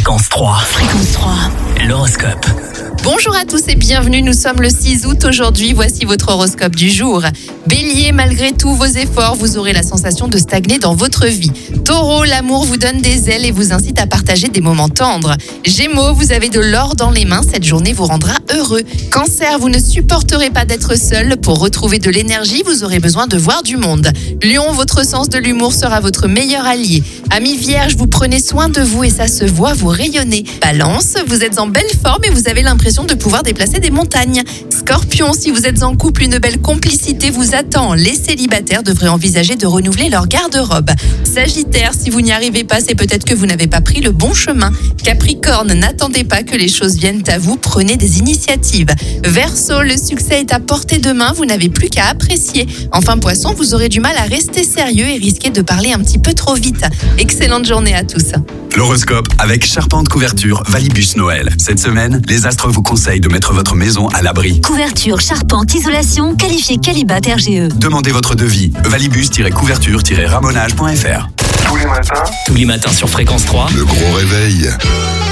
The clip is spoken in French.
Fréquence 3. Fréquence 3. L'horoscope. Bonjour à tous et bienvenue, nous sommes le 6 août aujourd'hui, voici votre horoscope du jour. Bélier, malgré tous vos efforts, vous aurez la sensation de stagner dans votre vie. Taureau, l'amour vous donne des ailes et vous incite à partager des moments tendres. Gémeaux, vous avez de l'or dans les mains, cette journée vous rendra heureux. Cancer, vous ne supporterez pas d'être seul, pour retrouver de l'énergie, vous aurez besoin de voir du monde. Lion, votre sens de l'humour sera votre meilleur allié. Amis Vierge, vous prenez soin de vous et ça se voit, vous rayonnez. Balance, vous êtes en belle forme et vous avez l'impression de pouvoir déplacer des montagnes. Scorpion, si vous êtes en couple, une belle complicité vous attend. Les célibataires devraient envisager de renouveler leur garde-robe. Sagittaire, si vous n'y arrivez pas, c'est peut-être que vous n'avez pas pris le bon chemin. Capricorne, n'attendez pas que les choses viennent à vous, prenez des initiatives. Verseau, le succès est à portée de main, vous n'avez plus qu'à apprécier. Enfin Poisson, vous aurez du mal à rester sérieux et risquez de parler un petit peu trop vite. Excellente journée à tous. L'horoscope avec Charpente Couverture Valibus Noël. Cette semaine, les astres vous conseillent de mettre votre maison à l'abri. Couverture, charpente, isolation, qualifié Qualibat RGE. Demandez votre devis. Valibus-couverture-ramonage.fr. Tous les matins Tous les matins sur Fréquence 3. Le gros réveil.